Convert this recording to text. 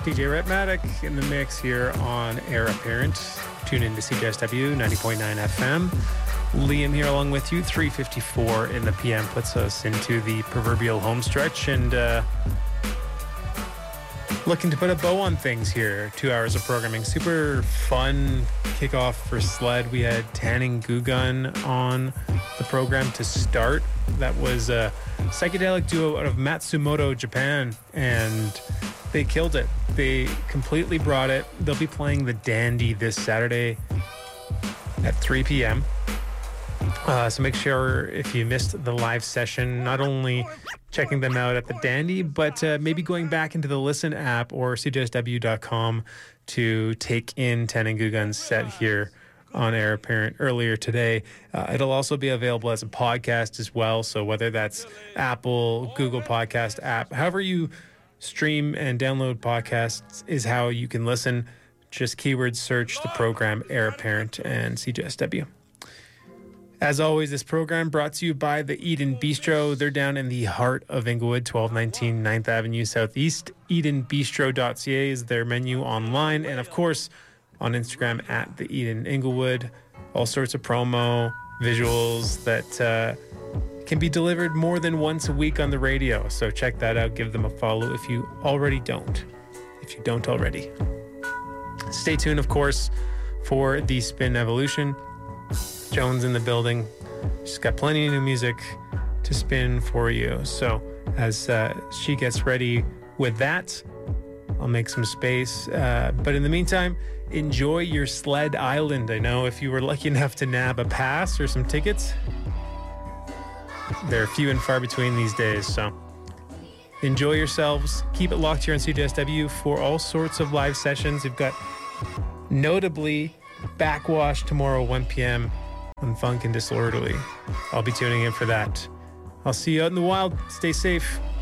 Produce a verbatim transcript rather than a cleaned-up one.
D J Rhythmatic in the mix here on Air Apparent. Tune in to C J S W ninety point nine F M. Liam here along with you. three fifty-four in the P M puts us into the proverbial home stretch and uh, looking to put a bow on things here. Two hours of programming. Super fun kickoff for Sled. We had Tanning Gugun on the program to start. That was a psychedelic duo out of Matsumoto, Japan, and they killed it. They completely brought it. They'll be playing the Dandy this Saturday at three p.m. Uh, so make sure if you missed the live session, not only checking them out at the Dandy, but uh, maybe going back into the Listen app or C J S W dot com to take in Tanning Gugun's set here on Air Apparent earlier today. Uh, it'll also be available as a podcast as well. So whether that's Apple, Google Podcast app, however you stream and download podcasts is how you can listen. Just keyword search the program Air Apparent and C J S W. As always, this program brought to you by the Eden Bistro. They're down in the heart of Inglewood, twelve nineteen ninth Avenue Southeast. eden bistro dot c a is their menu online. And of course, on Instagram at the Eden Inglewood. All sorts of promo, visuals that uh, can be delivered more than once a week on the radio. So check that out. Give them a follow if you already don't. If you don't already. Stay tuned, of course, for the Spin Evolution. Jones in the building. She's got plenty of new music to spin for you. So as uh, she gets ready with that, I'll make some space. Uh, but in the meantime, enjoy your Sled Island. I know if you were lucky enough to nab a pass or some tickets, they're few and far between these days. So enjoy yourselves. Keep it locked here on C J S W for all sorts of live sessions. We've got notably Backwash tomorrow, one p.m. on Funk and Disorderly. I'll be tuning in for that. I'll see you out in the wild. Stay safe.